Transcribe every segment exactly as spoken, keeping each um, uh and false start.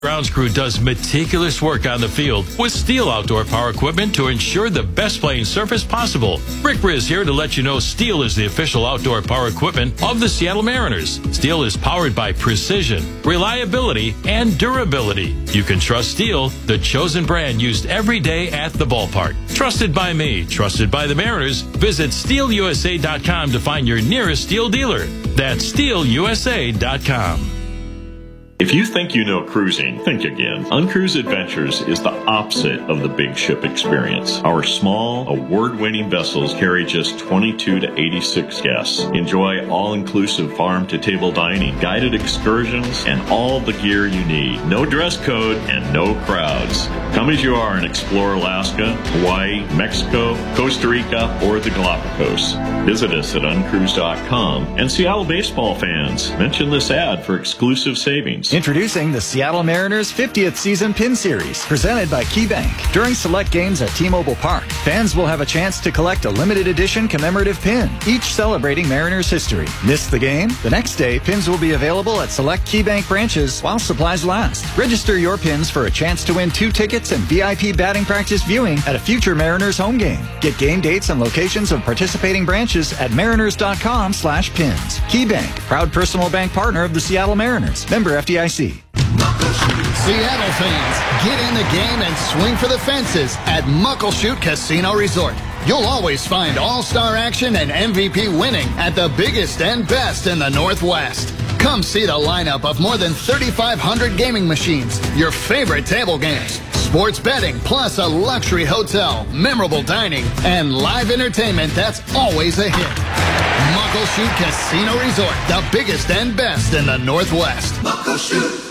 Grounds crew does meticulous work on the field with Steel outdoor power equipment to ensure the best playing surface possible. Rick Riz here to let you know Steel is the official outdoor power equipment of the Seattle Mariners. Steel is powered by precision, reliability, and durability. You can trust Steel, the chosen brand used every day at the ballpark. Trusted by me, trusted by the Mariners. Visit steel u s a dot com to find your nearest Steel dealer. That's steel u s a dot com. If you think you know cruising, think again. Uncruise Adventures is the opposite of the big ship experience. Our small, award-winning vessels carry just twenty-two to eighty-six guests. Enjoy all-inclusive farm-to-table dining, guided excursions, and all the gear you need. No dress code and no crowds. Come as you are and explore Alaska, Hawaii, Mexico, Costa Rica, or the Galapagos. Visit us at uncruise dot com. And Seattle baseball fans, mention this ad for exclusive savings. Introducing the Seattle Mariners fiftieth Season Pin Series, presented by KeyBank. During select games at T-Mobile Park, fans will have a chance to collect a limited edition commemorative pin, each celebrating Mariners history. Miss the game? The next day, pins will be available at select KeyBank branches while supplies last. Register your pins for a chance to win two tickets and V I P batting practice viewing at a future Mariners home game. Get game dates and locations of participating branches at mariners dot com slash pins. KeyBank, proud personal bank partner of the Seattle Mariners. Member F D I C. Seattle fans, get in the game and swing for the fences at Muckleshoot Casino Resort. You'll always find all-star action and M V P winning at the biggest and best in the Northwest. Come see the lineup of more than thirty-five hundred gaming machines, your favorite table games, sports betting, plus a luxury hotel, memorable dining, and live entertainment that's always a hit. Muckleshoot Casino Resort, the biggest and best in the Northwest. Muckleshoot.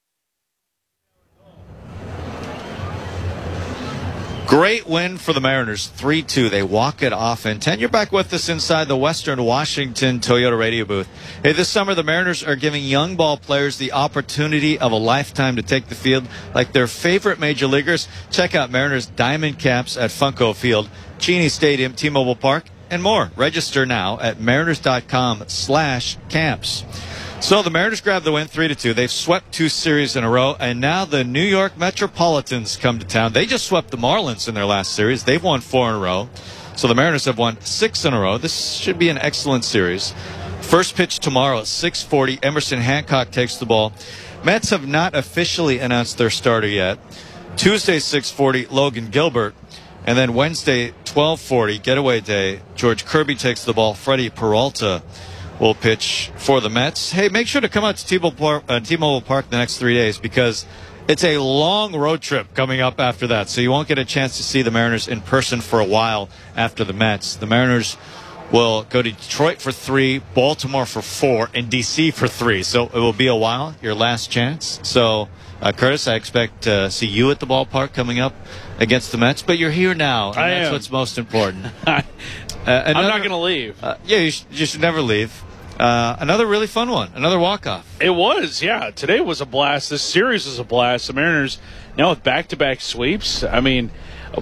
Great win for the Mariners, three two. They walk it off in ten. You're back with us inside the Western Washington Toyota radio booth. Hey, this summer the Mariners are giving young ball players the opportunity of a lifetime to take the field like their favorite major leaguers. Check out Mariners Diamond Caps at Funko Field, Cheney Stadium, T-Mobile Park, and more. Register now at mariners dot com slash camps. So the Mariners grabbed the win three to two. They've swept two series in a row, and now the New York Metropolitans come to town. They just swept the Marlins in their last series. They've won four in a row. So the Mariners have won six in a row. This should be an excellent series. First pitch tomorrow at six forty. Emerson Hancock takes the ball. Mets have not officially announced their starter yet. Tuesday, six forty, Logan Gilbert. And then Wednesday, twelve forty, getaway day, George Kirby takes the ball. Freddie Peralta will pitch for the Mets. Hey, make sure to come out to T-Mobile Park, uh, T-Mobile Park the next three days because it's a long road trip coming up after that. So you won't get a chance to see the Mariners in person for a while after the Mets. The Mariners will go to Detroit for three, Baltimore for four, and D C for three. So it will be a while, your last chance. So, uh, Curtis, I expect to uh, see you at the ballpark coming up against the Mets. But you're here now, and I that's am. what's most important. uh, another, I'm not going to leave. Uh, yeah, you, sh- you should never leave. Uh, another really fun one. Another walk-off. It was, yeah. Today was a blast. This series was a blast. The Mariners now with back-to-back sweeps. I mean,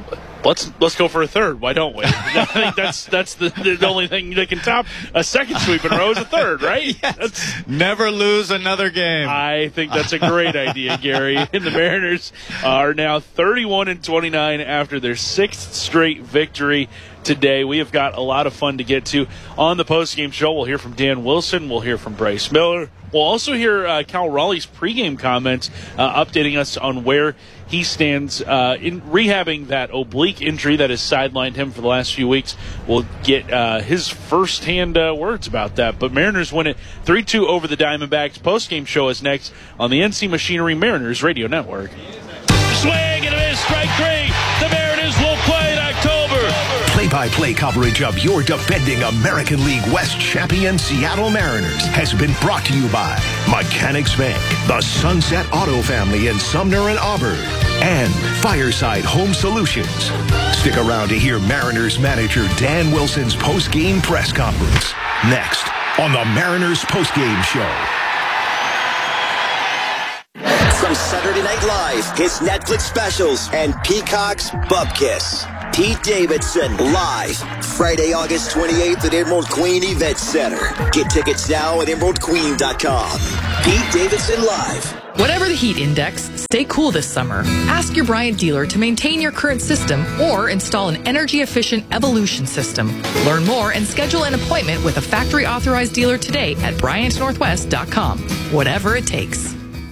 let's let's go for a third. Why don't we? I think that's that's the, the only thing that can top a second sweep in a row is a third, right? Yes. That's, never lose another game. I think that's a great idea, Gary. And the Mariners are now thirty-one and twenty-nine after their sixth straight victory today. We have got a lot of fun to get to on the postgame show. We'll hear from Dan Wilson. We'll hear from Bryce Miller. We'll also hear uh, Cal Raleigh's pregame comments, uh, updating us on where he stands uh, in rehabbing that oblique injury that has sidelined him for the last few weeks. We'll get uh, his firsthand uh, words about that. But Mariners win it three two over the Diamondbacks. Postgame show is next on the N C Machinery Mariners Radio Network. Swing and a miss, strike three. The Mariners will play in October. Play-by-play coverage of your defending American League West champion Seattle Mariners has been brought to you by Mechanics Bank, the Sunset Auto Family in Sumner and Auburn, and Fireside Home Solutions. Stick around to hear Mariners manager Dan Wilson's post-game press conference next on the Mariners Post-Game Show. From Saturday Night Live, his Netflix specials, and Peacock's Bupkiss. Pete Davidson, live, Friday, August twenty-eighth at Emerald Queen Event Center. Get tickets now at emerald queen dot com. Pete Davidson Live. Whatever the heat index, stay cool this summer. Ask your Bryant dealer to maintain your current system or install an energy-efficient Evolution system. Learn more and schedule an appointment with a factory-authorized dealer today at Bryant Northwest dot com. Whatever it takes.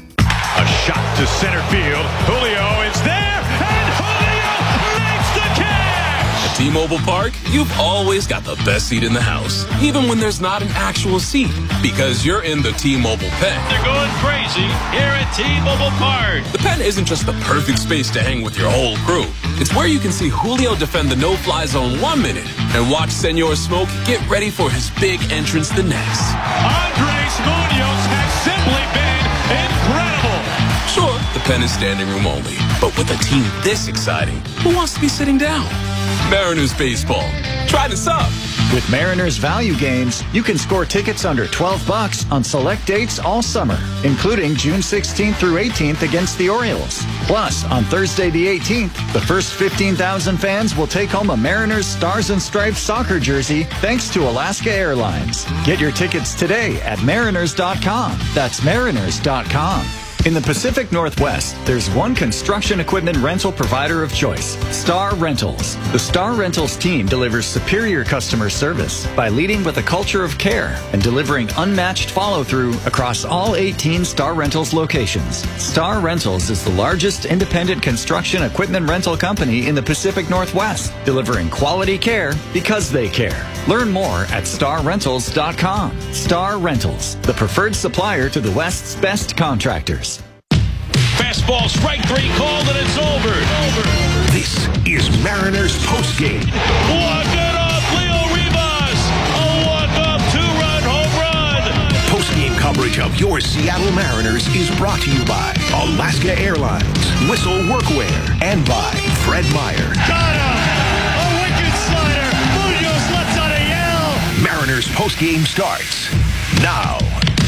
A shot to center field. Julio is there, and Julio makes the catch! At T-Mobile Park, you've always got the best seat in the house, even when there's not an actual seat, because you're in the T-Mobile pen. They're going crazy here at T-Mobile Park. The pen isn't just the perfect space to hang with your whole crew. It's where you can see Julio defend the no-fly zone one minute and watch Senor Smoke get ready for his big entrance the next. Andres Munoz has simply been incredible. Sure, the pen is standing room only, but with a team this exciting, who wants to be sitting down? Mariners baseball. Try this up. With Mariners value games, you can score tickets under twelve bucks on select dates all summer, including June sixteenth through eighteenth against the Orioles. Plus, on Thursday the eighteenth, the first fifteen thousand fans will take home a Mariners Stars and Stripes soccer jersey thanks to Alaska Airlines. Get your tickets today at mariners dot com. That's mariners dot com. In the Pacific Northwest, there's one construction equipment rental provider of choice, Star Rentals. The Star Rentals team delivers superior customer service by leading with a culture of care and delivering unmatched follow-through across all eighteen Star Rentals locations. Star Rentals is the largest independent construction equipment rental company in the Pacific Northwest, delivering quality care because they care. Learn more at star rentals dot com. Star Rentals, the preferred supplier to the West's best contractors. Fastball, strike three, called, and it's over. over. This is Mariners postgame. Walk it off, Leo Rivas. A walk-off two-run home run. Postgame coverage of your Seattle Mariners is brought to you by Alaska Airlines, Whistle Workwear, and by Fred Meyer. Got him! A wicked slider. Munoz lets out a yell. Mariners postgame starts now.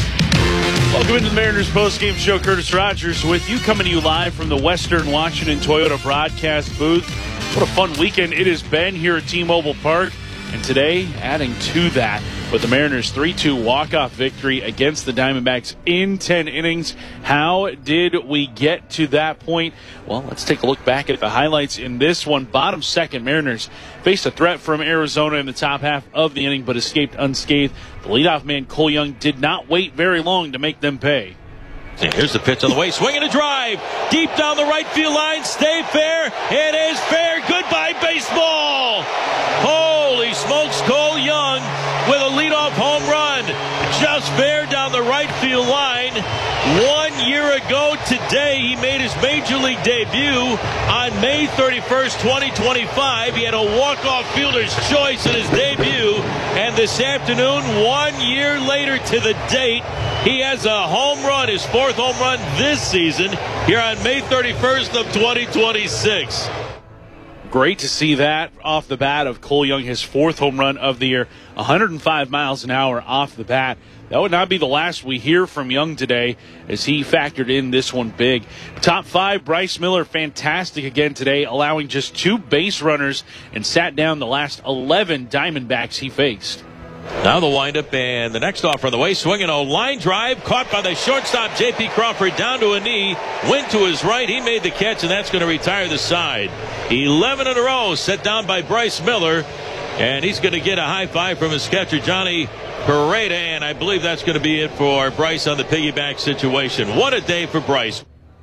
Welcome into the Mariners postgame show. Curtis Rogers with you, coming to you live from the Western Washington Toyota broadcast booth. What a fun weekend it has been here at T-Mobile Park. And today, adding to that, with the Mariners' three two walk-off victory against the Diamondbacks in ten innings. How did we get to that point? Well, let's take a look back at the highlights in this one. Bottom second, Mariners faced a threat from Arizona in the top half of the inning, but escaped unscathed. The leadoff man, Cole Young, did not wait very long to make them pay. And here's the pitch on the way. Swinging a drive. Deep down the right field line. Stay fair. It is fair. Goodbye, baseball. Holy smokes, Cole Young with a leadoff home run. Just fair down the right field line. One year ago today, he made his major league debut on May thirty-first, twenty twenty-five. He had a walk-off fielder's choice in his debut. And this afternoon, one year later to the date, he has a home run, his fourth home run this season, here on May thirty-first of twenty twenty-six. Great to see that off the bat of Cole Young, his fourth home run of the year, one hundred five miles an hour off the bat. That would not be the last we hear from Young today, as he factored in this one big. Top five, Bryce Miller, fantastic again today, allowing just two base runners and sat down the last eleven Diamondbacks he faced. Now the windup and the next offer on the way. Swinging a line drive, caught by the shortstop, J P Crawford, down to a knee. Went to his right. He made the catch, and that's going to retire the side. eleven in a row set down by Bryce Miller. And he's going to get a high five from his catcher, Johnny Pareda. And I believe that's going to be it for Bryce on the piggyback situation. What a day for Bryce.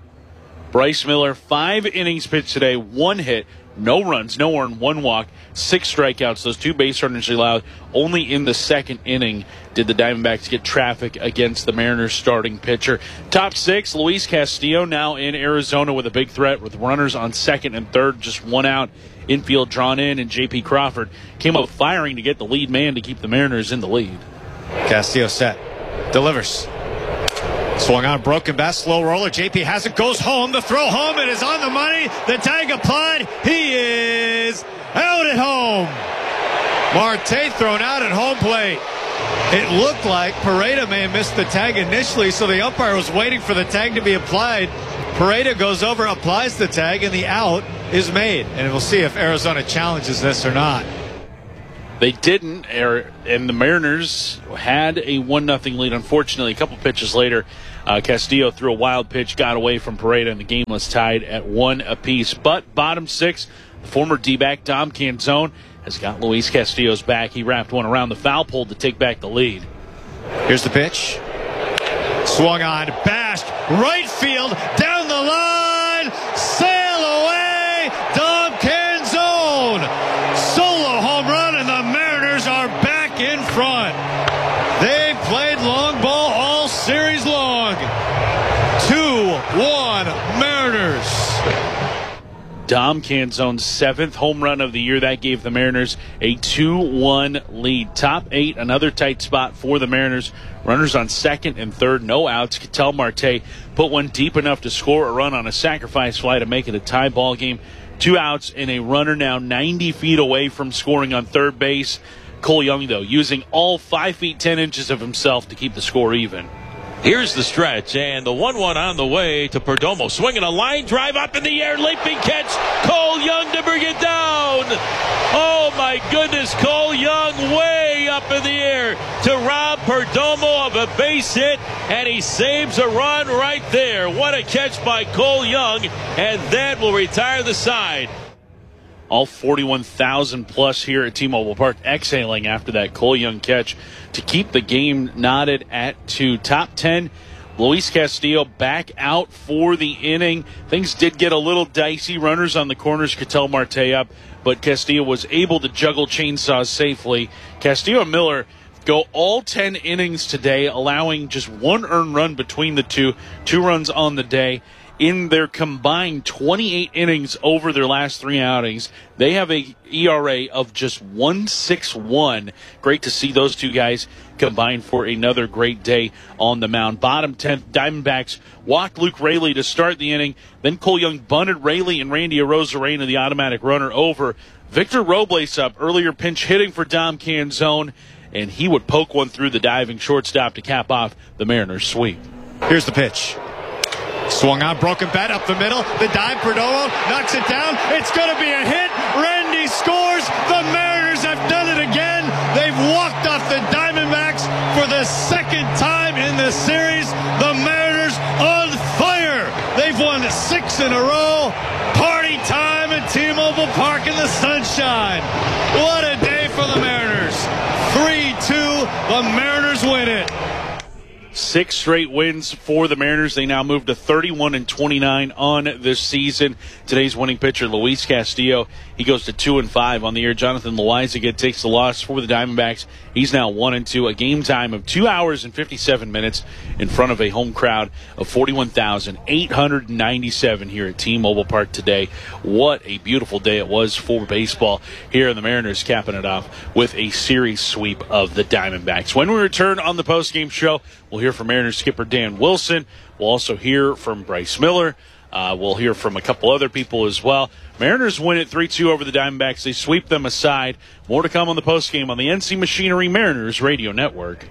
Bryce Miller, five innings pitched today, one hit, no runs, no earned, one walk, six strikeouts. Those two base runners allowed. Only in the second inning did the Diamondbacks get traffic against the Mariners starting pitcher. Top six, Luis Castillo now in Arizona with a big threat with runners on second and third, just one out. Infield drawn in, and J P Crawford came up firing to get the lead man to keep the Mariners in the lead. Castillo set. Delivers. Swung on, broken bat, slow roller. J P has it, goes home. The throw home, it is on the money. The tag applied. He is out at home. Marte thrown out at home plate. It looked like Pareda may have missed the tag initially, so the umpire was waiting for the tag to be applied. Pareda goes over, applies the tag, and the out is made. And we'll see if Arizona challenges this or not. They didn't, and the Mariners had a one nothing lead. Unfortunately, a couple pitches later, uh, Castillo threw a wild pitch, got away from Pareda, and the game was tied at one apiece. But bottom six, the former D-back Dom Canzone has got Luis Castillo's back. He wrapped one around the foul pole to take back the lead. Here's the pitch. Swung on, bashed, right field, down the line, sail away, Dom Canzone. Solo home run, and the Mariners are back in front. They played long ball all series long. two one Mariners. Dom Canzone's seventh home run of the year. That gave the Mariners a two one lead. Top eight, another tight spot for the Mariners. Runners on second and third, no outs. Ketel Marte put one deep enough to score a run on a sacrifice fly to make it a tie ball game. Two outs and a runner now ninety feet away from scoring on third base. Cole Young, though, using all five feet ten inches of himself to keep the score even. Here's the stretch, and the one one on the way to Perdomo. Swinging a line drive up in the air, leaping catch. Cole Young to bring it down. Oh, my goodness, Cole Young way up in the air to rob Perdomo of a base hit, and he saves a run right there. What a catch by Cole Young, and that will retire the side. All forty-one thousand plus here at T-Mobile Park exhaling after that Cole Young catch to keep the game knotted at two. Top ten, Luis Castillo back out for the inning. Things did get a little dicey. Runners on the corners, Ketel Marte up, but Castillo was able to juggle chainsaws safely. Castillo and Miller go all ten innings today, allowing just one earned run between the two. Two runs on the day. In their combined twenty-eight innings over their last three outings, they have a E R A of just one point six one. Great to see those two guys combine for another great day on the mound. Bottom tenth, Diamondbacks walked Luke Raley to start the inning. Then Cole Young bunted Raley and Randy Arozarena, the automatic runner, over. Victor Robles up, earlier pinch hitting for Dom Canzone, and he would poke one through the diving shortstop to cap off the Mariners' sweep. Here's the pitch. Swung on, broken bat up the middle. The dive, Perdomo knocks it down. It's going to be a hit. Randy scores. The Mariners have done it again. They've walked off the Diamondbacks for the second time in the series. The Mariners on fire. They've won six in a row. Party time at T-Mobile Park in the sunshine. What a day for the Mariners. three two, the Mariners win it. Six straight wins for the Mariners. They now move to thirty-one and twenty-nine on this season. Today's winning pitcher, Luis Castillo, he goes to two and five on the year. Jonathan Loaisiga takes the loss for the Diamondbacks. He's now one and two. A game time of two hours and fifty-seven minutes in front of a home crowd of forty-one thousand eight hundred ninety-seven here at T-Mobile Park today. What a beautiful day it was for baseball here, in the Mariners capping it off with a series sweep of the Diamondbacks. When we return on the postgame show, we'll hear from Mariners skipper Dan Wilson. We'll also hear from Bryce Miller. Uh, we'll hear from a couple other people as well. Mariners win it three two over the Diamondbacks. They sweep them aside. More to come on the postgame on the N C Machinery Mariners Radio Network.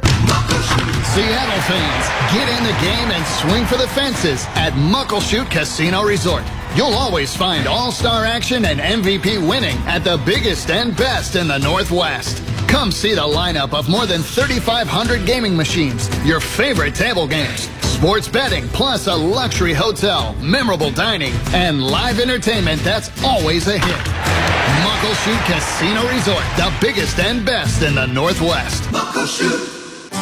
Seattle fans, get in the game and swing for the fences at Muckleshoot Casino Resort. You'll always find all-star action and M V P winning at the biggest and best in the Northwest. Come see the lineup of more than thirty-five hundred gaming machines, your favorite table games, sports betting, plus a luxury hotel, memorable dining, and live entertainment that's always a hit. Muckleshoot Casino Resort, the biggest and best in the Northwest. Muckleshoot.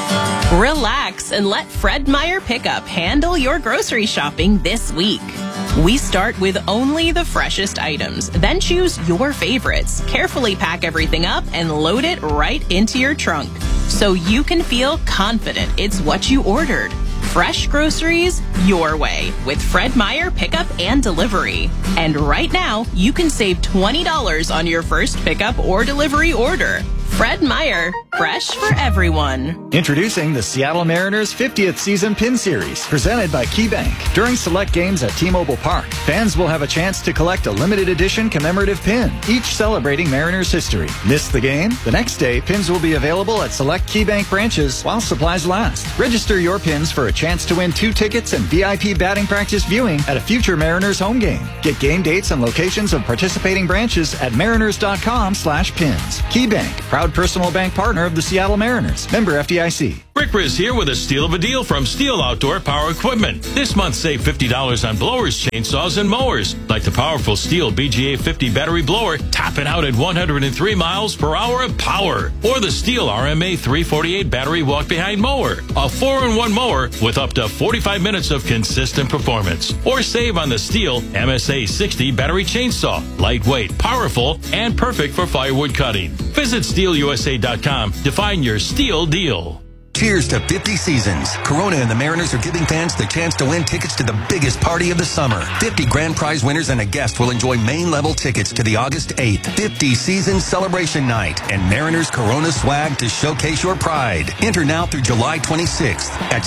Relax and let Fred Meyer Pickup handle your grocery shopping this week. We start with only the freshest items, then choose your favorites. Carefully pack everything up and load it right into your trunk so you can feel confident it's what you ordered. Fresh groceries your way with Fred Meyer Pickup and Delivery. And right now, you can save twenty dollars on your first pickup or delivery order. Fred Meyer, fresh for everyone. Introducing the Seattle Mariners fiftieth Season Pin Series, presented by KeyBank. During select games at T-Mobile Park, fans will have a chance to collect a limited edition commemorative pin, each celebrating Mariners history. Miss the game? The next day, pins will be available at select KeyBank branches while supplies last. Register your pins for a chance to win two tickets and V I P batting practice viewing at a future Mariners home game. Get game dates and locations of participating branches at mariners.com slash pins. KeyBank, proud personal bank partner of the Seattle Mariners. Member F D I C. Rick Riz here with a steal of a deal from Steel Outdoor Power Equipment. This month, save fifty dollars on blowers, chainsaws, and mowers. Like the powerful Steel B G A fifty battery blower, topping out at one hundred three miles per hour of power. Or the Steel R M A three forty-eight battery walk-behind mower. A four in one mower with up to forty-five minutes of consistent performance. Or save on the Steel M S A sixty battery chainsaw. Lightweight, powerful, and perfect for firewood cutting. Visit steel u s a dot com to find your Steel deal. Cheers to fifty seasons. Corona and the Mariners are giving fans the chance to win tickets to the biggest party of the summer. fifty grand prize winners and a guest will enjoy main-level tickets to the August eighth fifty Seasons Celebration Night and Mariners Corona swag to showcase your pride. Enter now through July twenty-sixth at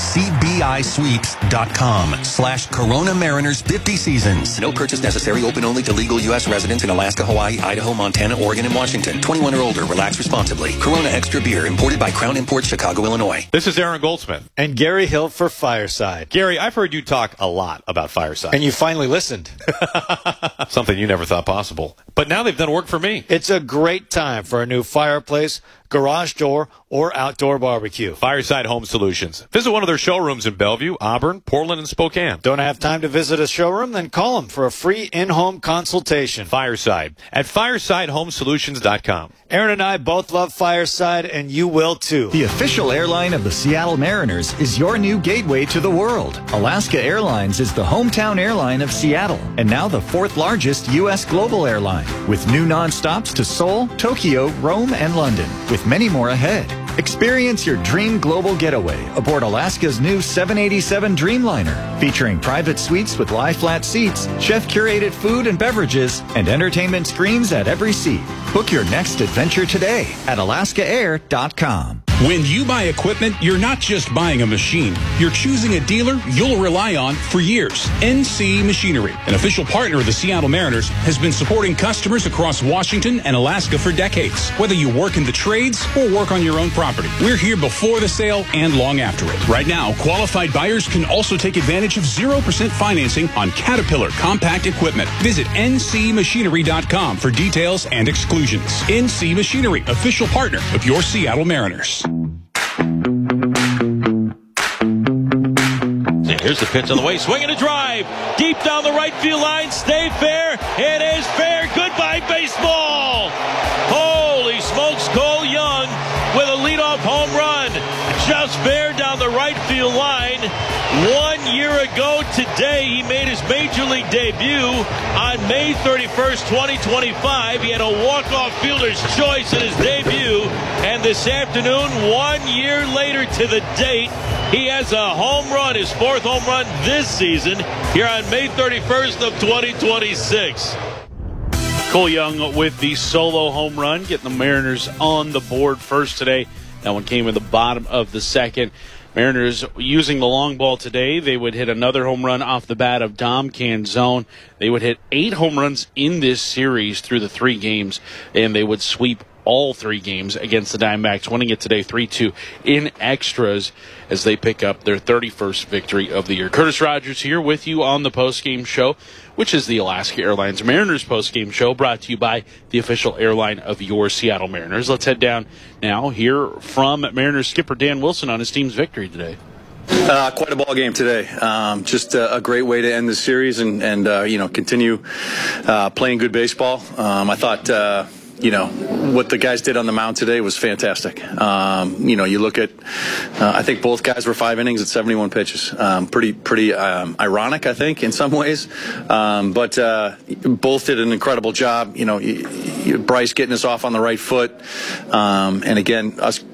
cbisweeps.com slash Corona Mariners fifty Seasons. No purchase necessary. Open only to legal U S residents in Alaska, Hawaii, Idaho, Montana, Oregon, and Washington. twenty-one or older. Relax responsibly. Corona Extra Beer, imported by Crown Imports, Chicago, Illinois. This is Aaron Goldsmith. And Gary Hill for Fireside. Gary, I've heard you talk a lot about Fireside. And you finally listened. Something you never thought possible. But now they've done work for me. It's a great time for a new fireplace, garage door, or outdoor barbecue. Fireside Home Solutions. Visit one of their showrooms in Bellevue, Auburn, Portland, and Spokane. Don't have time to visit a showroom? Then call them for a free in-home consultation. Fireside at fireside home solutions dot com. Aaron and I both love Fireside, and you will too. The official airline of the Seattle Mariners is your new gateway to the world. Alaska Airlines is the hometown airline of Seattle, and now the fourth largest U S global airline, with new nonstops to Seoul, Tokyo, Rome, and London, with many more ahead. Experience your dream global getaway aboard Alaska's new seven eighty-seven Dreamliner, featuring private suites with lie-flat seats, chef-curated food and beverages, and entertainment screens at every seat. Book your next adventure today at alaska air dot com. When you buy equipment, you're not just buying a machine. You're choosing a dealer you'll rely on for years. N C Machinery, an official partner of the Seattle Mariners, has been supporting customers across Washington and Alaska for decades. Whether you work in the trades or work on your own property, we're here before the sale and long after it. Right now, qualified buyers can also take advantage of zero percent financing on Caterpillar compact equipment. Visit N C machinery dot com for details and exclusions. N C Machinery, official partner of your Seattle Mariners. Here's the pitch on the way. Swing and a drive. Deep down the right field line. Stay fair. It is fair. Goodbye, baseball. Holy smokes, Cole Young with a leadoff home run. Just fair down the right field line. One year ago today, he made his major league debut on May thirty-first, twenty twenty-five. He had a walk-off fielder's choice in his debut. And this afternoon, one year later to the date, he has a home run, his fourth home run this season, here on May thirty-first of twenty twenty-six. Cole Young with the solo home run, getting the Mariners on the board first today. That one came in the bottom of the second. Mariners using the long ball today. They would hit another home run off the bat of Dom Canzone. They would hit eight home runs in this series through the three games, and they would sweep all three games against the Diamondbacks, winning it today three two in extras as they pick up their thirty-first victory of the year. Curtis Rogers here with you on the postgame show, which is the Alaska Airlines Mariners postgame show, brought to you by the official airline of your Seattle Mariners. Let's head down now, hear from Mariners skipper Dan Wilson on his team's victory today. Uh, quite a ball game today. Um, just a, a great way to end the series and, and uh, you know, continue uh, playing good baseball. Um, I thought, uh, you know, what the guys did on the mound today was fantastic. Um, you know, you look at, uh, I think both guys were five innings at seventy-one pitches. Um, pretty, pretty um, ironic, I think, in some ways. Um, but uh, both did an incredible job. You know, you, you, Bryce getting us off on the right foot, um, and again, us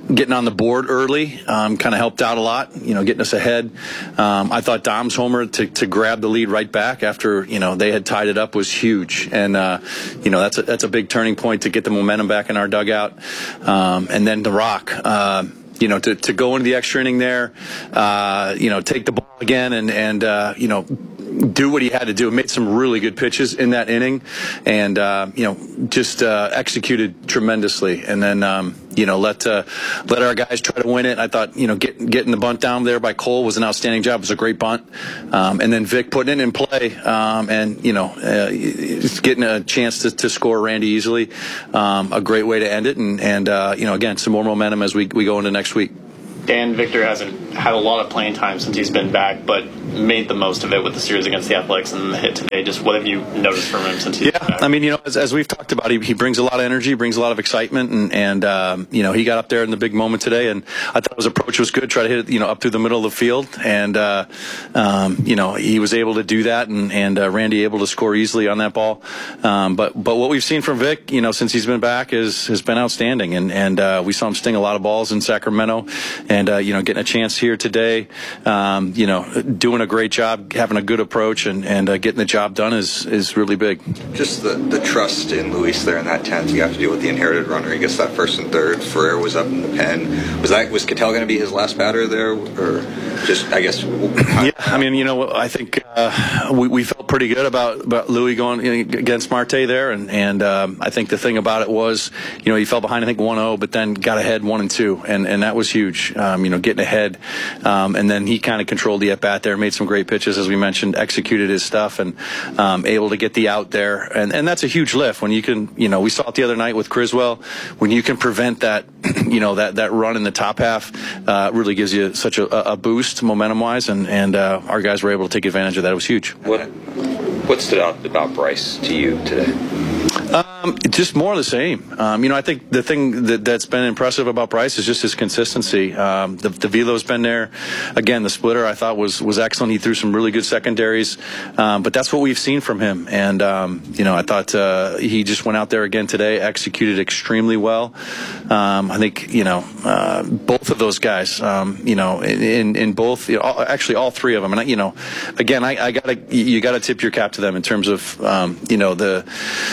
getting on the board early um, kind of helped out a lot, you know, getting us ahead. Um, I thought Dom's homer to, to grab the lead right back after, you know, they had tied it up was huge. And, uh, you know, that's a, that's a big turning point to get the momentum back in our dugout. Um, and then the rock, uh, you know, to, to go into the extra inning there, uh, you know, take the ball again and, and uh, you know, do what he had to do. Made some really good pitches in that inning and, uh, you know, just uh, executed tremendously. And then, um, you know, let uh, let our guys try to win it. I thought, you know, get, getting the bunt down there by Cole was an outstanding job. It was a great bunt. Um, and then Vic putting it in play um, and, you know, uh, getting a chance to, to score Randy easily. Um, a great way to end it. And, and uh, you know, again, some more momentum as we, we go into next week. Dan, Victor hasn't had a lot of playing time since he's been back, but made the most of it with the series against the Athletics and the hit today. Just what have you noticed from him since he's yeah, been back? I mean, you know, as, as we've talked about, he, he brings a lot of energy, brings a lot of excitement, and, and um, you know, he got up there in the big moment today, and I thought his approach was good, try to hit it, you know, up through the middle of the field, and, uh, um, you know, he was able to do that, and, and uh, Randy able to score easily on that ball. Um, but but what we've seen from Vic, you know, since he's been back is has been outstanding, and, and uh, we saw him sting a lot of balls in Sacramento, and, uh, you know, getting a chance here today, um, you know, doing a great job, having a good approach, and, and uh, getting the job done is, is really big. Just the, the trust in Luis there in that tenth. You have to deal with the inherited runner. He gets that first and third. Ferrer was up in the pen. Was that was Ketel going to be his last batter there, or just I guess? Yeah, I mean, you know, I think uh, we, we felt pretty good about about Louis going against Marte there, and and um, I think the thing about it was, you know, he fell behind I think one oh, but then got ahead one and two, and and that was huge. Um, you know, getting ahead, um, and then he kind of controlled the at bat there, made some great pitches as we mentioned, executed his stuff, and um, able to get the out there, and and that's a huge lift when you can, you know, we saw it the other night with Criswell, when you can prevent that, you know, that that run in the top half, uh, really gives you such a, a boost momentum wise, and and uh, our guys were able to take advantage of that. It was huge. What what stood out about Bryce to you today? Um, just more of the same. Um, you know, I think the thing that, that's been impressive about Bryce is just his consistency. Um, the, the velo's been there. Again, the splitter I thought was was excellent. He threw some really good secondaries, um, but that's what we've seen from him. And um, you know, I thought uh, he just went out there again today, executed extremely well. Um, I think you know uh, both of those guys. Um, you know, in in both, you know, all, actually all three of them. And you know, again, I, I gotta you gotta tip your cap to them in terms of um, you know the.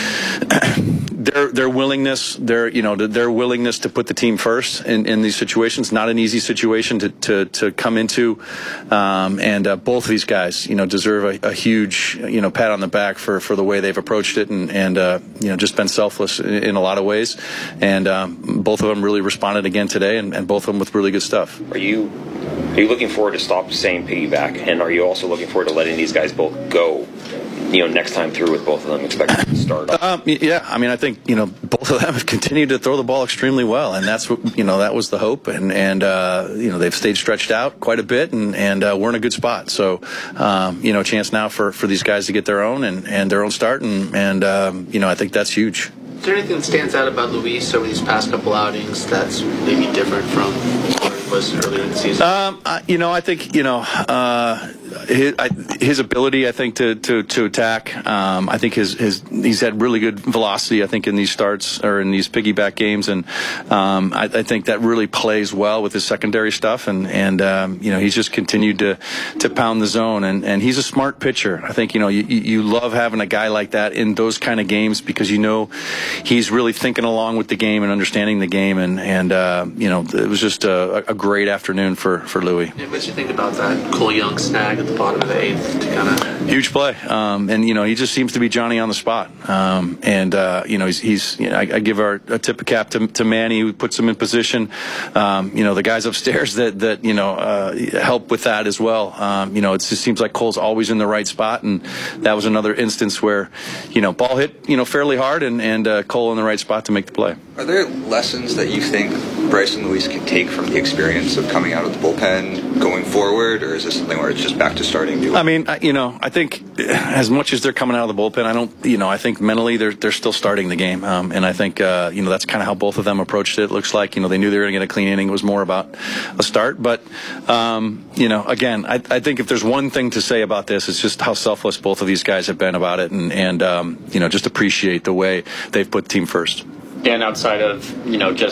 their their willingness, their you know their willingness to put the team first in, in these situations. Not an easy situation to to, to come into, um, and uh, both of these guys, you know, deserve a, a huge you know pat on the back for, for the way they've approached it, and and uh, you know just been selfless in, in a lot of ways. And um, both of them really responded again today, and, and both of them with really good stuff. Are you are you looking forward to stop saying piggyback, and are you also looking forward to letting these guys both go? You know, next time through with both of them, expected to start off. Um, yeah, I mean, I think you know both of them have continued to throw the ball extremely well, and that's what you know that was the hope, and and uh, you know they've stayed stretched out quite a bit, and and uh, we're in a good spot. So um, you know, chance now for, for these guys to get their own and, and their own start, and and um, you know I think that's huge. Is there anything that stands out about Luis over these past couple outings that's maybe different from what it was earlier in the season? Um, I, you know, I think you know uh, his, I, his ability. I think to to, to attack. Um, I think his his he's had really good velocity. I think in these starts or in these piggyback games, and um, I, I think that really plays well with his secondary stuff. And and um, you know he's just continued to to pound the zone. And, and he's a smart pitcher. I think you know you you love having a guy like that in those kind of games because you know. He's really thinking along with the game and understanding the game, and and uh, you know it was just a, a great afternoon for for Louis. Yeah, what you think about that Cole Young snag at the bottom of the eighth? To kind of huge play, um, and you know he just seems to be Johnny on the spot, um, and uh, you know he's, he's you know I, I give our a tip of cap to, to Manny who puts him in position. Um, you know the guys upstairs that that you know uh, help with that as well. Um, you know it just seems like Cole's always in the right spot, and that was another instance where you know ball hit you know fairly hard and and. Uh, Cole in the right spot to make the play. Are there lessons that you think Bryson Luis can take from the experience of coming out of the bullpen going forward, or is this something where it's just back to starting new? I mean, you know, I think as much as they're coming out of the bullpen, I don't, you know, I think mentally they're they're still starting the game, um, and I think uh, you know that's kind of how both of them approached it. It looks like you know they knew they were going to get a clean inning. It was more about a start, but um, you know, again, I, I think if there's one thing to say about this, it's just how selfless both of these guys have been about it, and and um, you know, just appreciate the way they've put team first. Dan, outside of, you know, just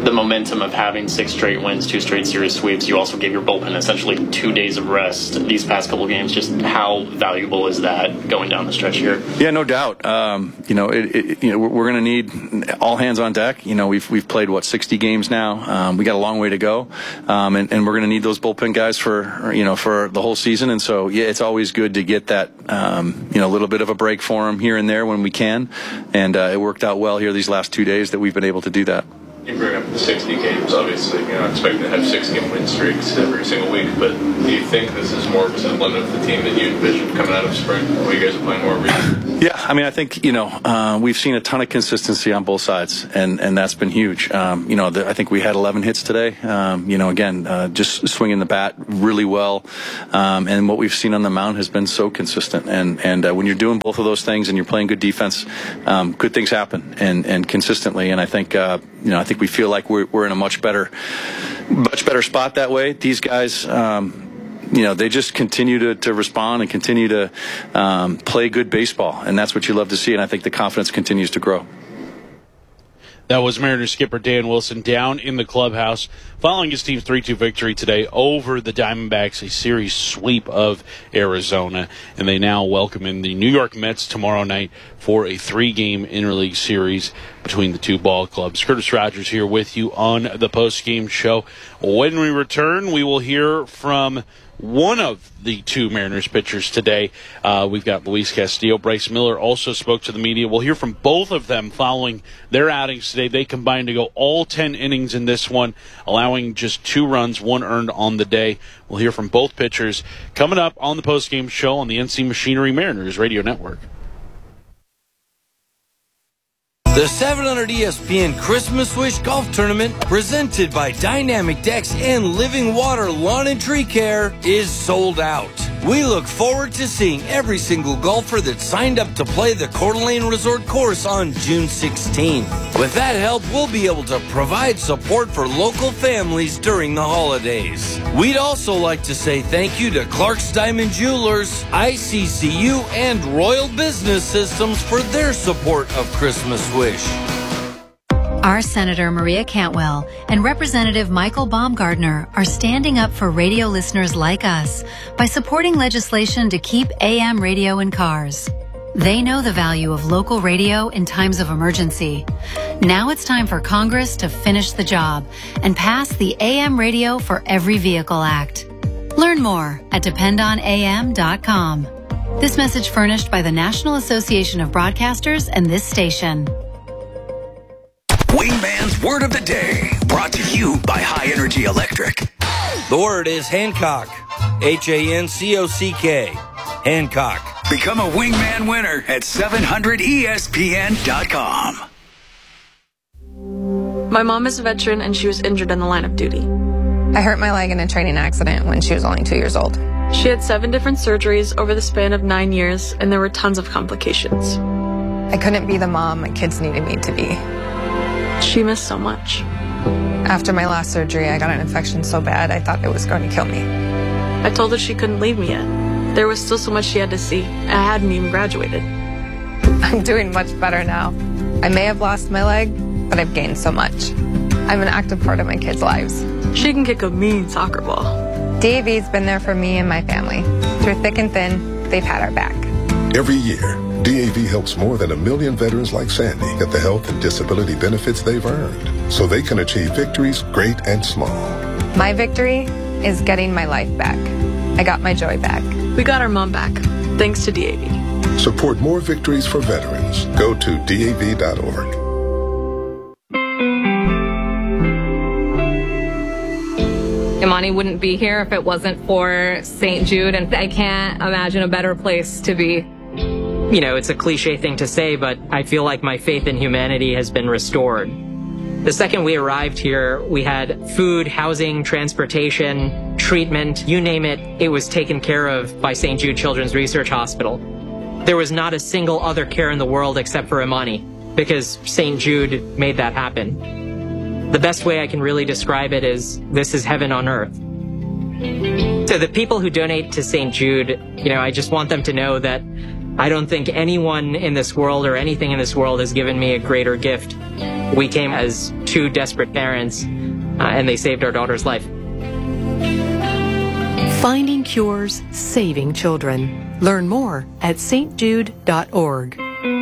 the momentum of having six straight wins, two straight series sweeps, you also gave your bullpen essentially two days of rest these past couple games. Just how valuable is that going down the stretch here? Yeah, no doubt. Um, you know, it, it, you know, we're, we're going to need all hands on deck. You know, we've we've played what sixty games now. Um, we got a long way to go, um, and, and we're going to need those bullpen guys for you know for the whole season. And so, yeah, it's always good to get that um, you know a little bit of a break for them here and there when we can. And uh, it worked out well here these last two days that we've been able to do that. You bring up the sixty games, obviously, you're not expecting to have six-game win streaks every single week, but do you think this is more resemblant of the team that you envisioned coming out of spring, where you guys are playing more recent? Yeah, I mean, I think, you know, uh, we've seen a ton of consistency on both sides, and, and that's been huge. Um, you know, the, I think we had eleven hits today. Um, you know, again, uh, just swinging the bat really well, um, and what we've seen on the mound has been so consistent. And, and uh, when you're doing both of those things and you're playing good defense, um, good things happen, and, and consistently. And I think, uh, you know, I think we feel like we're, we're in a much better, much better spot that way. These guys, um, you know, they just continue to, to respond and continue to um, play good baseball, and that's what you love to see. And I think the confidence continues to grow. That was Mariners skipper Dan Wilson down in the clubhouse following his team's three two victory today over the Diamondbacks, a series sweep of Arizona. And they now welcome in the New York Mets tomorrow night for a three-game interleague series between the two ball clubs. Curtis Rogers here with you on the post-game show. When we return, we will hear from one of the two Mariners pitchers today. Uh, we've got Luis Castillo. Bryce Miller also spoke to the media. We'll hear from both of them following their outings today. They combined to go all ten innings in this one, allowing just two runs, one earned on the day. We'll hear from both pitchers coming up on the postgame show on the N C Machinery Mariners Radio Network. The seven hundred E S P N Christmas Wish Golf Tournament, presented by Dynamic Decks and Living Water Lawn and Tree Care, is sold out. We look forward to seeing every single golfer that signed up to play the Coeur d'Alene Resort course on June sixteenth. With that help, we'll be able to provide support for local families during the holidays. We'd also like to say thank you to Clark's Diamond Jewelers, I C C U, and Royal Business Systems for their support of Christmas Wish. Our Senator Maria Cantwell and Representative Michael Baumgardner are standing up for radio listeners like us by supporting legislation to keep A M radio in cars. They know the value of local radio in times of emergency. Now it's time for Congress to finish the job and pass the A M Radio for Every Vehicle Act. Learn more at depend on A M dot com. This message furnished by the National Association of Broadcasters and this station. Wingman's Word of the Day, brought to you by High Energy Electric. The word is Hancock. H A N C O C K. Hancock. Become a Wingman winner at seven hundred E S P N dot com. My mom is a veteran and she was injured in the line of duty. I hurt my leg in a training accident when she was only two years old. She had seven different surgeries over the span of nine years, and there were tons of complications. I couldn't be the mom my kids needed me to be. She missed so much. After my last surgery, I got an infection so bad I thought it was going to kill me. I told her she couldn't leave me yet. There was still so much she had to see. I hadn't even graduated. I'm doing much better now. I may have lost my leg, but I've gained so much. I'm an active part of my kids' lives. She can kick a mean soccer ball. D A V's been there for me and my family. Through thick and thin, they've had our back. Every year, D A V helps more than a million veterans like Sandy get the health and disability benefits they've earned so they can achieve victories great and small. My victory is getting my life back. I got my joy back. We got our mom back, thanks to D A V. Support more victories for veterans. Go to D A V dot org. Imani wouldn't be here if it wasn't for Saint Jude, and I can't imagine a better place to be. You know, it's a cliche thing to say, but I feel like my faith in humanity has been restored. The second we arrived here, we had food, housing, transportation, treatment, you name it, it was taken care of by Saint Jude Children's Research Hospital. There was not a single other care in the world except for Imani, because Saint Jude made that happen. The best way I can really describe it is, this is heaven on earth. To the people who donate to Saint Jude, you know, I just want them to know that I don't think anyone in this world or anything in this world has given me a greater gift We came as two desperate parents, uh, and they saved our daughter's life. Finding cures, saving children. Learn more at s t jude dot org.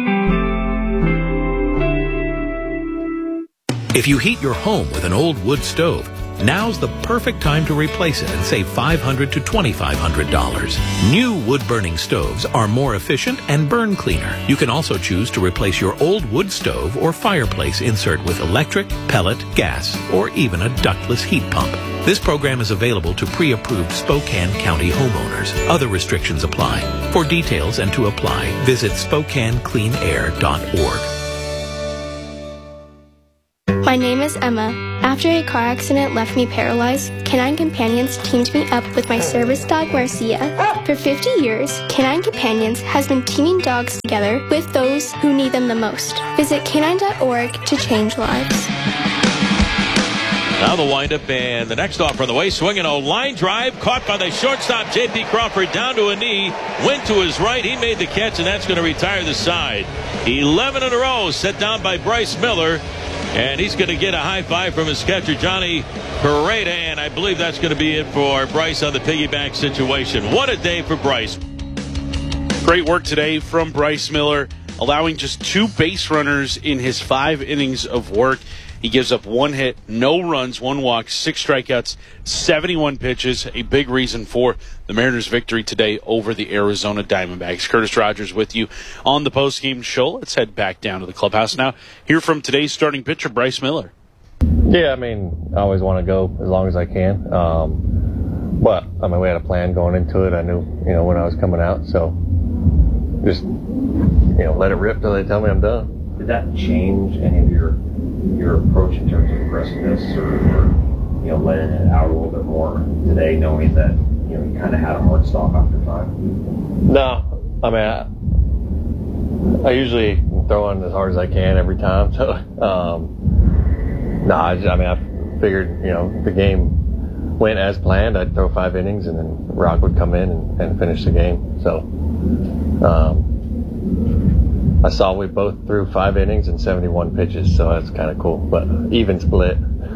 If you heat your home with an old wood stove, now's the perfect time to replace it and save five hundred to twenty-five hundred dollars. New wood-burning stoves are more efficient and burn cleaner. You can also choose to replace your old wood stove or fireplace insert with electric, pellet, gas, or even a ductless heat pump. This program is available to pre-approved Spokane County homeowners. Other restrictions apply. For details and to apply, visit spokane clean air dot org. My name is Emma. After a car accident left me paralyzed, Canine Companions teamed me up with my service dog, Marcia. For fifty years, Canine Companions has been teaming dogs together with those who need them the most. Visit canine dot org to change lives. Now the windup and the next offer on the way. Swinging a line drive. Caught by the shortstop, J P Crawford, down to a knee. Went to his right. He made the catch, and that's going to retire the side. eleven in a row set down by Bryce Miller. And he's going to get a high five from his catcher, Johnny Pareda. And I believe that's going to be it for Bryce on the piggyback situation. What a day for Bryce. Great work today from Bryce Miller, allowing just two base runners in his five innings of work. He gives up one hit, no runs, one walk, six strikeouts, seventy-one pitches. A big reason for the Mariners' victory today over the Arizona Diamondbacks. Curtis Rogers with you on the postgame show. Let's head back down to the clubhouse now. Hear from today's starting pitcher, Bryce Miller. Yeah, I mean, I always want to go as long as I can. Um, but, I mean, we had a plan going into it. I knew, you know, when I was coming out. So, just, you know, let it rip till they tell me I'm done. Did that change any of your your approach in terms of aggressiveness, or, or you know, letting it out a little bit more today, knowing that, you know, you kind of had a hard stop after five? No, I mean, I, I usually throw in as hard as I can every time. So, um, no, I, just, I mean, I figured, you know, the game went as planned. I'd throw five innings, and then Rock would come in and, and finish the game. So, um, I saw we both threw five innings and seventy-one pitches, so that's kind of cool. But even split.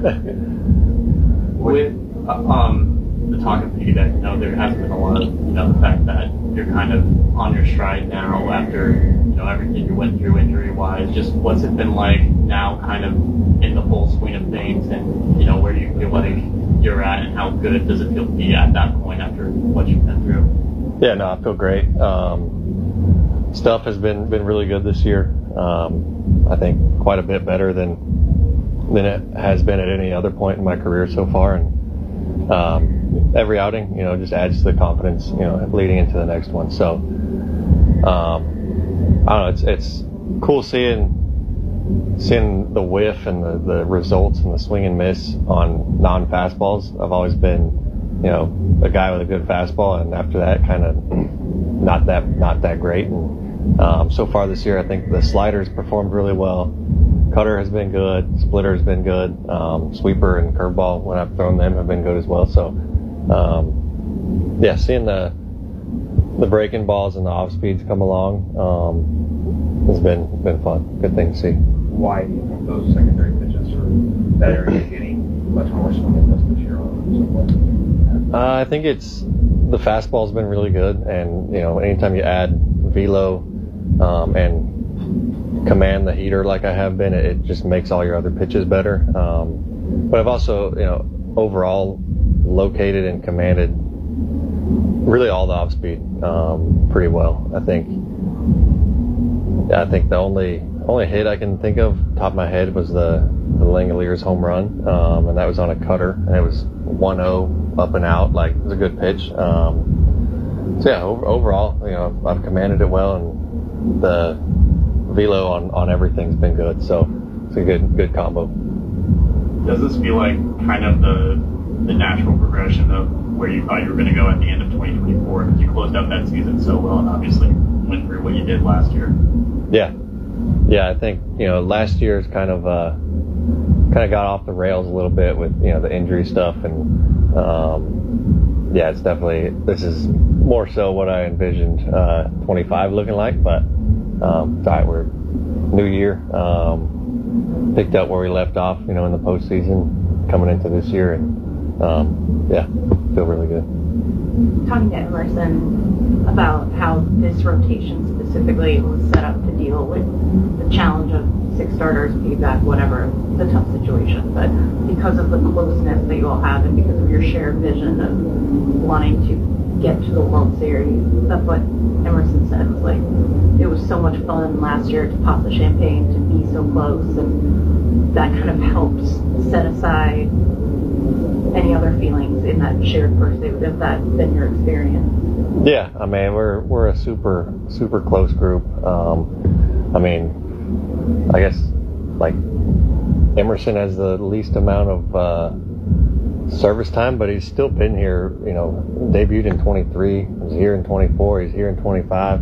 With uh, um, the talk of piggyback, you know, there has been a lot of, you know, the fact that you're kind of on your stride now after, you know, everything you went through injury-wise. Just what's it been like now, kind of in the full swing of things, and, you know, where do you feel like you're at, and how good does it feel to be at that point after what you've been through? Yeah, no, I feel great. Um, Stuff has been, been really good this year. Um, I think quite a bit better than than it has been at any other point in my career so far. And um, every outing, you know, just adds to the confidence, you know, leading into the next one. So um, I don't know. It's it's cool seeing seeing the whiff and the, the results and the swing and miss on non-fastballs. I've always been, you know, a guy with a good fastball, and after that, kind of not that not that great. And Um, so far this year, I think the slider's performed really well. Cutter has been good. Splitter has been good. Um, sweeper and curveball, when I've thrown them, have been good as well. So, um, yeah, seeing the the breaking balls and the off speeds come along um, has been been fun. Good thing to see. Why do you think those secondary pitches are better and getting much more swing and miss this year on? Uh, I think it's the fastball's been really good, and you know, anytime you add velo um, and command the heater like I have been, it, it just makes all your other pitches better. Um, but I've also, you know, overall located and commanded really all the off speed um, pretty well. I think. I think the only only hit I can think of top of my head was the the Langoliers home run, um, and that was on a cutter, and it was one oh up and out. Like, it was a good pitch. Um, so yeah, over, overall, you know, I've commanded it well, and the velo on, on everything's been good. So it's a good good combo. Does this feel like kind of the the natural progression of where you thought you were going to go at the end of twenty twenty-four? Because you closed out that season so well, and obviously went through what you did last year. Yeah, yeah. I think, you know, last year's kind of uh, kind of got off the rails a little bit with, you know, the injury stuff, and um, yeah, it's definitely, this is more so what I envisioned uh, twenty-five looking like. But um, all right, we're new year. Um, picked up where we left off, you know, in the postseason coming into this year, and um, yeah, feel really good. Talking to Emerson about how this rotation specifically was set up to deal with the challenge of six starters, feedback, whatever, the tough situation, but because of the closeness that you all have and because of your shared vision of wanting to get to the World Series, that's what Emerson said, was like, it was so much fun last year to pop the champagne, to be so close, and that kind of helps set aside any other feelings in that shared pursuit. Has that been your experience? Yeah, I mean, we're we're a super super close group. Um, I mean, I guess like Emerson has the least amount of uh, service time, but he's still been here. You know, debuted in twenty-three, was here in twenty-four, he's here in twenty-five,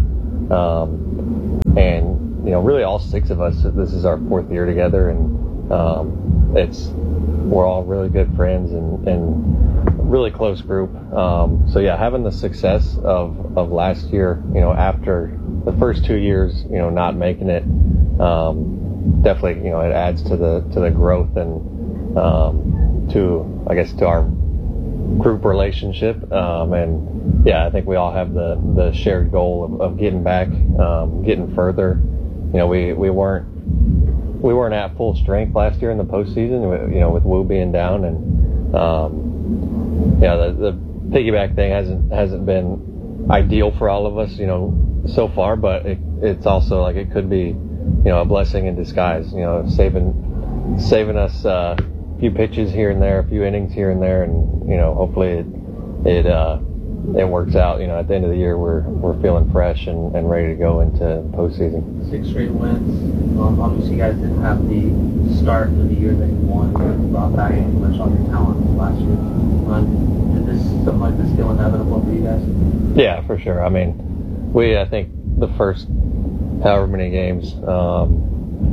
um, and you know, really all six of us. This is our fourth year together, and um, it's. We're all really good friends and, and really close group. Um, so yeah, having the success of, of last year, you know, after the first two years, you know, not making it, um, definitely, you know, it adds to the to the growth and um, to, I guess, to our group relationship. Um, and yeah, I think we all have the, the shared goal of, of getting back, um, getting further. You know, we, we weren't. We weren't at full strength last year in the postseason, you know, with Wu being down, and um, yeah, the, the piggyback thing hasn't hasn't been ideal for all of us, you know, so far. But it, it's also like it could be, you know, a blessing in disguise, you know, saving saving us uh, a few pitches here and there, a few innings here and there, and you know, hopefully it it uh, it works out. You know, at the end of the year, we're we're feeling fresh and, and ready to go into postseason. Six straight wins. Um, obviously, you guys didn't have the start of the year that you wanted. You brought back too much on your talent last year. Um, is this something like this still inevitable for you guys? Yeah, for sure. I mean, we I think the first however many games um,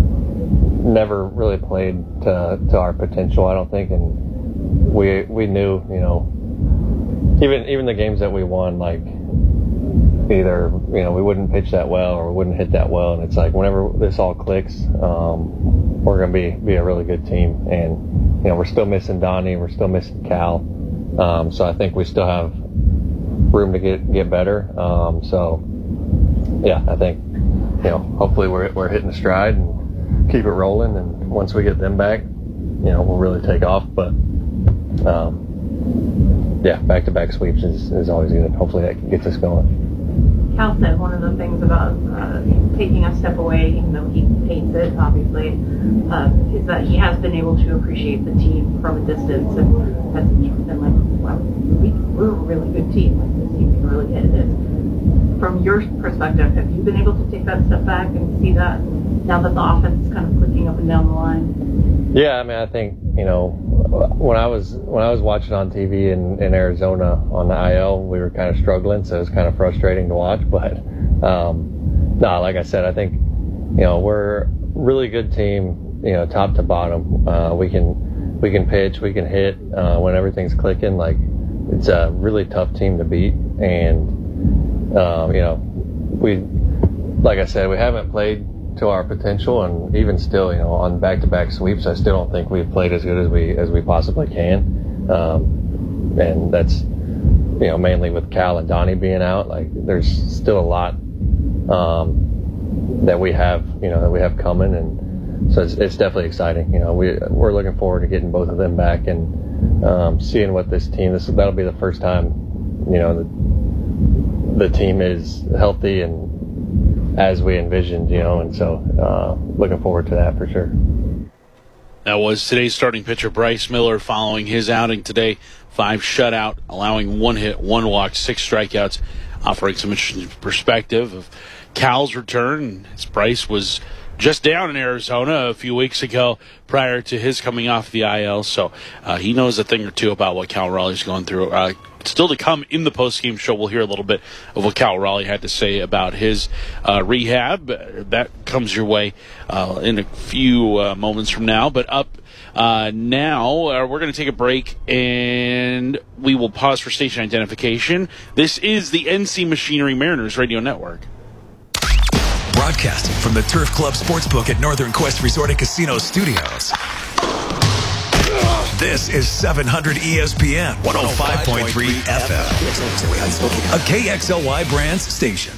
never really played to to our potential. I don't think, and we we knew, you know, even even the games that we won, like. Either, you know, we wouldn't pitch that well or we wouldn't hit that well, and it's like whenever this all clicks, um, we're going to be be a really good team. And you know, we're still missing Donnie, we're still missing Cal, um, so I think we still have room to get get better. Um, so yeah, I think, you know, hopefully we're we're hitting a stride and keep it rolling, and once we get them back, you know, we'll really take off. But um, yeah, back-to-back sweeps is, is always good. Hopefully that gets us going. Cal said one of the things about uh, taking a step away, even though he hates it, obviously, uh, is that he has been able to appreciate the team from a distance, and has been like, wow, we, we're a really good team. Like, this team can really hit it. From your perspective, have you been able to take that step back and see that now that the offense is kind of clicking up and down the line? Yeah, I mean, I think, you know, when I was when I was watching on T V in, in Arizona on the I L, we were kind of struggling, so it was kind of frustrating to watch. But um, no, like I said, I think, you know, we're a really good team, you know, top to bottom. Uh, we can we can pitch, we can hit uh, when everything's clicking. Like, it's a really tough team to beat, and um, you know, we, like I said, we haven't played to our potential, and even still, you know, on back-to-back sweeps, I still don't think we've played as good as we as we possibly can, um, and that's, you know, mainly with Cal and Donnie being out. Like, there's still a lot um, that we have, you know, that we have coming, and so it's, it's definitely exciting. You know, we we're looking forward to getting both of them back and um, seeing what this team. This that'll be the first time, you know, the, the team is healthy and as we envisioned, you know, and so uh, looking forward to that for sure. That was today's starting pitcher, Bryce Miller, following his outing today. Five shutout, allowing one hit, one walk, six strikeouts, offering some interesting perspective of Cal's return. As Bryce was just down in Arizona a few weeks ago prior to his coming off the I L, so uh, he knows a thing or two about what Cal Raleigh's going through. Uh, still to come in the post-game show, we'll hear a little bit of what Cal Raleigh had to say about his uh, rehab. That comes your way uh, in a few uh, moments from now. But up uh, now, uh, we're going to take a break, and we will pause for station identification. This is the N C Machinery Mariners Radio Network. Brought Broadcasting from the Turf Club Sportsbook at Northern Quest Resort and Casino Studios. This is seven hundred E S P N one oh five point three F M, a K X L Y Brands station.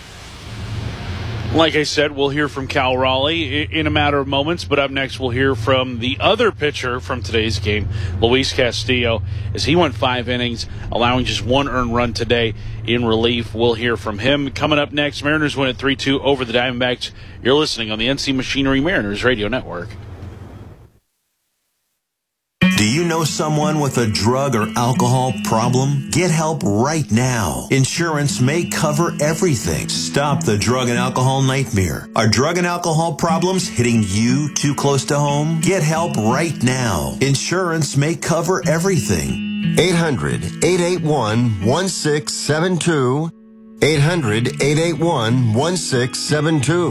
Like I said, we'll hear from Cal Raleigh in a matter of moments, but up next we'll hear from the other pitcher from today's game, Luis Castillo, as he went five innings, allowing just one earned run today in relief. We'll hear from him. Coming up next, Mariners win at three two over the Diamondbacks. You're listening on the N C Machinery Mariners Radio Network. Do you know someone with a drug or alcohol problem? Get help right now. Insurance may cover everything. Stop the drug and alcohol nightmare. Are drug and alcohol problems hitting you too close to home? Get help right now. Insurance may cover everything. eight hundred, eight eight one, one six seven two. eight hundred, eight eight one, one six seven two.